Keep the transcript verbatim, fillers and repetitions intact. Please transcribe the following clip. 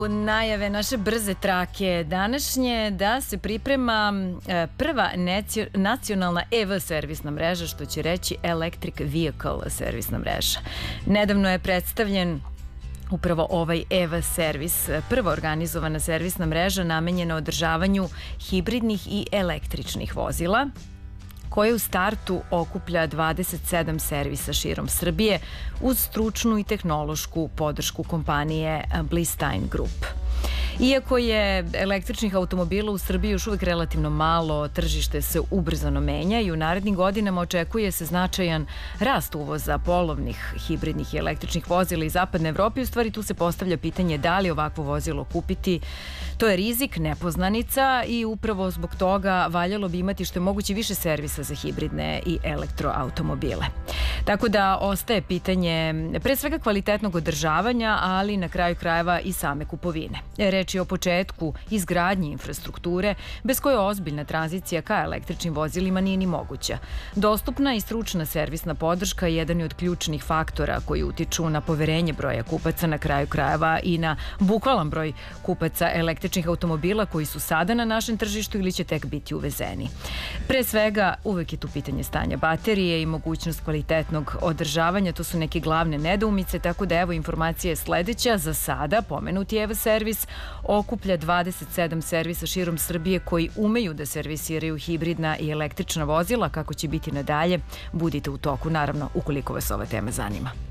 Najave naše brze trake današnje da se priprema prva nacionalna E V servisna mreža, što će reći Electric Vehicle servisna mreža. Nedavno je predstavljen upravo ovaj E V servis, prva organizovana servisna mreža namenjena održavanju hibridnih i električnih vozila, koje u startu okuplja dvadeset sedam servisa širom Srbije uz stručnu i tehnološku podršku kompanije Blistein Group. Iako je električnih automobila u Srbiji još uvek relativno malo, tržište se ubrzano menja i u narednim godinama očekuje se značajan rast uvoza polovnih hibridnih i električnih vozila iz zapadne Evrope. U stvari tu se postavlja pitanje da li ovakvo vozilo kupiti. To je rizik, nepoznanica i upravo zbog toga valjalo bi imati što je moguće više servisa za hibridne i elektroautomobile. Tako da ostaje pitanje pre svega kvalitetnog održavanja, ali na kraju krajeva i same kupovine. Reč je o početku izgradnje infrastrukture, bez koje ozbiljna tranzicija ka električnim vozilima nije ni moguća. Dostupna i stručna servisna podrška je jedan od ključnih faktora koji utiču na poverenje broja kupaca, na kraju krajeva i na bukvalan broj kupaca električnih automobila koji su sada na našem tržištu ili će tek biti uvezeni. Pre svega, uvek je tu pitanje stanja baterije i mogućnost kvalitetnog održavanja. To su neke glavne nedoumice, tako da evo informacija je sledeća. Za sada pomenuti E V servis okuplja dvadeset sedam servisa širom Srbije koji umeju da servisiraju hibridna i električna vozila. Kako će biti nadalje, budite u toku, naravno, ukoliko vas ova tema zanima.